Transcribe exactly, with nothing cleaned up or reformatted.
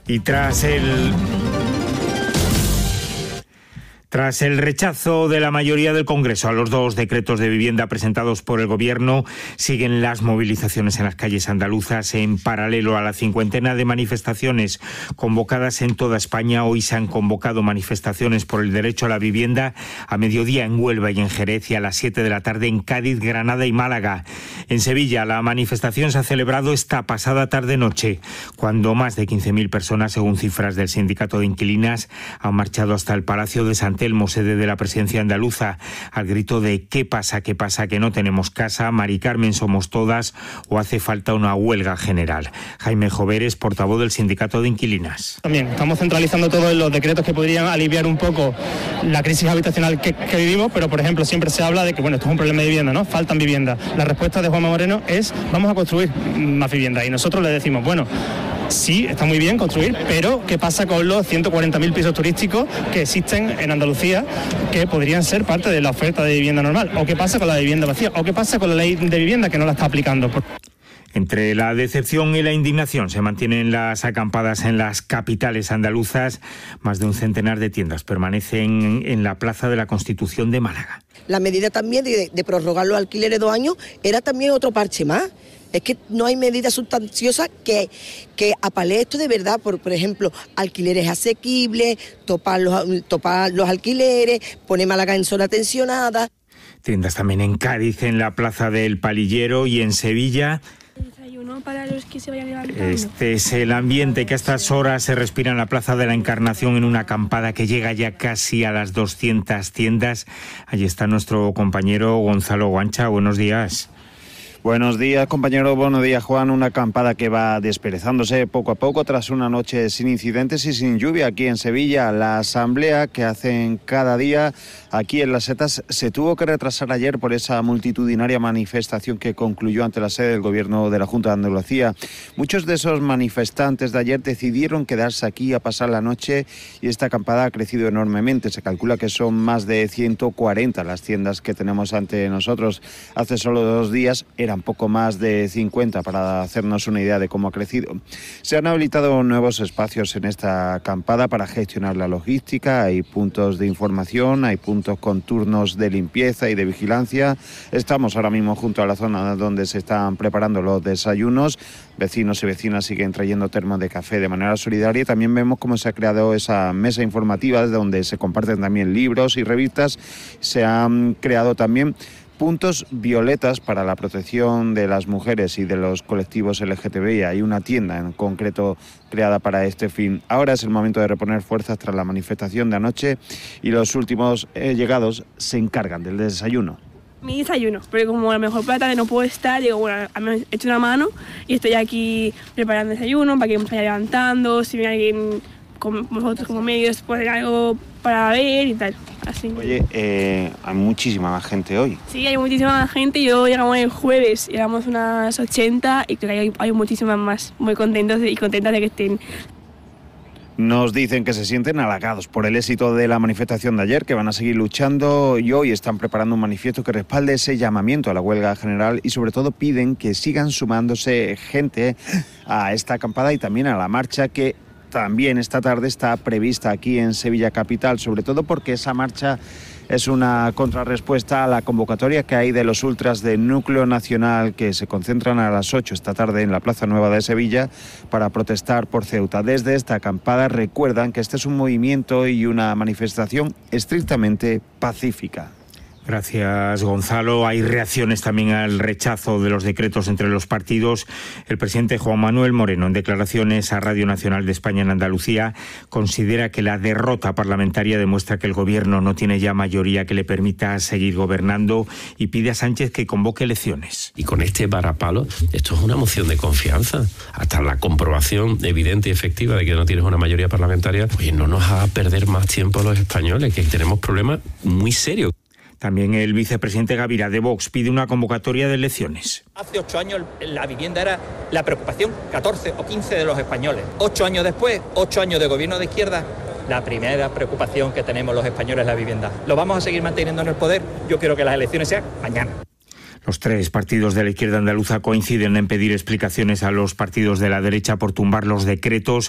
Y tras el... Tras el rechazo de la mayoría del Congreso a los dos decretos de vivienda presentados por el Gobierno, siguen las movilizaciones en las calles andaluzas. En paralelo a la cincuentena de manifestaciones convocadas en toda España, hoy se han convocado manifestaciones por el derecho a la vivienda a mediodía en Huelva y en Jerez y a las siete de la tarde en Cádiz, Granada y Málaga. En Sevilla, la manifestación se ha celebrado esta pasada tarde-noche, cuando más de quince mil personas, según cifras del Sindicato de Inquilinas, han marchado hasta el Palacio de Sant Telmo, sede de la presidencia andaluza, al grito de ¿qué pasa, qué pasa, que no tenemos casa? Mari Carmen, somos todas, o hace falta una huelga general. Jaime Joveres, portavoz del Sindicato de Inquilinas. También estamos centralizando todos los decretos que podrían aliviar un poco la crisis habitacional que, que vivimos, pero por ejemplo siempre se habla de que bueno, esto es un problema de vivienda, ¿no? Faltan viviendas. La respuesta de Juanma Moreno es vamos a construir más viviendas y nosotros le decimos, bueno, sí, está muy bien construir, pero ¿qué pasa con los ciento cuarenta mil pisos turísticos que existen en Andalucía que podrían ser parte de la oferta de vivienda normal? ¿O qué pasa con la vivienda vacía? ¿O qué pasa con la ley de vivienda que no la está aplicando? Entre la decepción y la indignación se mantienen las acampadas en las capitales andaluzas. Más de un centenar de tiendas permanecen en la Plaza de la Constitución de Málaga. La medida también de, de prorrogar los alquileres dos años era también otro parche más. Es que no hay medida sustanciosa que, que apalee esto de verdad, por, por ejemplo, alquileres asequibles, topar los, topar los alquileres, poner Málaga en zona tensionada. Tiendas también en Cádiz, en la Plaza del Palillero y en Sevilla. Desayuno para los que se vayan levantando. Este es el ambiente que a estas horas se respira en la Plaza de la Encarnación, en una acampada que llega ya casi a las doscientas tiendas. Allí está nuestro compañero Gonzalo Guancha. Buenos días. Buenos días, compañero. Buenos días, Juan. Una acampada que va desperezándose poco a poco tras una noche sin incidentes y sin lluvia aquí en Sevilla. La asamblea que hacen cada día aquí en Las Setas se tuvo que retrasar ayer por esa multitudinaria manifestación que concluyó ante la sede del Gobierno de la Junta de Andalucía. Muchos de esos manifestantes de ayer decidieron quedarse aquí a pasar la noche y esta acampada ha crecido enormemente. Se calcula que son más de ciento cuarenta las tiendas que tenemos ante nosotros. Hace solo dos días era un poco más de cincuenta, para hacernos una idea de cómo ha crecido. Se han habilitado nuevos espacios en esta acampada para gestionar la logística. Hay puntos de información, hay puntos con turnos de limpieza y de vigilancia. Estamos ahora mismo junto a la zona donde se están preparando los desayunos. Vecinos y vecinas siguen trayendo termos de café de manera solidaria. También vemos cómo se ha creado esa mesa informativa donde se comparten también libros y revistas. Se han creado también puntos violetas para la protección de las mujeres y de los colectivos L G T B I. Hay una tienda en concreto creada para este fin. Ahora es el momento de reponer fuerzas tras la manifestación de anoche y los últimos eh, llegados se encargan del desayuno. Mi desayuno, porque como a lo mejor por la tarde no puedo estar, digo, bueno, he hecho una mano y estoy aquí preparando desayuno para que me vaya levantando, si viene alguien con vosotros como medios, pues algo para ver y tal, así. Oye, eh, hay muchísima más gente hoy. Sí, hay muchísima más gente. Yo llegamos el jueves, llegamos unas ochenta y creo que hay, hay muchísimas más. Muy contentos y contentas de que estén. Nos dicen que se sienten halagados por el éxito de la manifestación de ayer, que van a seguir luchando y hoy están preparando un manifiesto que respalde ese llamamiento a la huelga general y sobre todo piden que sigan sumándose gente a esta acampada y también a la marcha que también esta tarde está prevista aquí en Sevilla Capital, sobre todo porque esa marcha es una contrarrespuesta a la convocatoria que hay de los ultras de Núcleo Nacional que se concentran a las ocho esta tarde en la Plaza Nueva de Sevilla para protestar por Ceuta. Desde esta acampada recuerdan que este es un movimiento y una manifestación estrictamente pacífica. Gracias, Gonzalo. Hay reacciones también al rechazo de los decretos entre los partidos. El presidente Juan Manuel Moreno, en declaraciones a Radio Nacional de España en Andalucía, considera que la derrota parlamentaria demuestra que el Gobierno no tiene ya mayoría que le permita seguir gobernando y pide a Sánchez que convoque elecciones. Y con este varapalo, esto es una moción de confianza. Hasta la comprobación evidente y efectiva de que no tienes una mayoría parlamentaria, pues no nos haga perder más tiempo a los españoles, que tenemos problemas muy serios. También el vicepresidente Gavira de Vox pide una convocatoria de elecciones. Hace ocho años la vivienda era la preocupación catorce o quince de los españoles. Ocho años después, ocho años de gobierno de izquierda, la primera preocupación que tenemos los españoles es la vivienda. ¿Lo vamos a seguir manteniendo en el poder? Yo quiero que las elecciones sean mañana. Los tres partidos de la izquierda andaluza coinciden en pedir explicaciones a los partidos de la derecha por tumbar los decretos